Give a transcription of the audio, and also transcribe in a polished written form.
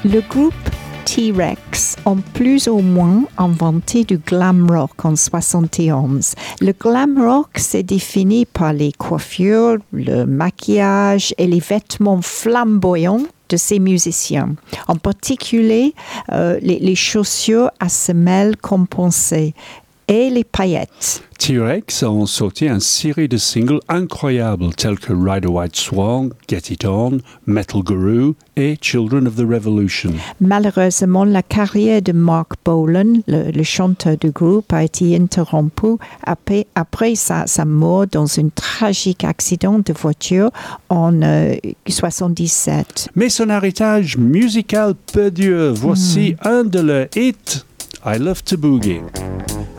Le groupe T-Rex ont plus ou moins inventé du glam rock en 71. Le glam rock s'est défini par les coiffures, le maquillage et les vêtements flamboyants de ces musiciens. En particulier, les chaussures à semelles compensées et les paillettes. T-Rex ont sorti une série de singles incroyables tels que Ride a White Swan, Get It On, Metal Guru et Children of the Revolution. Malheureusement, la carrière de Mark Bolan, le chanteur du groupe, a été interrompue après sa mort dans un tragique accident de voiture en 1977. Mais son héritage musical perdure. Voici un de leurs hits, I Love to Boogie.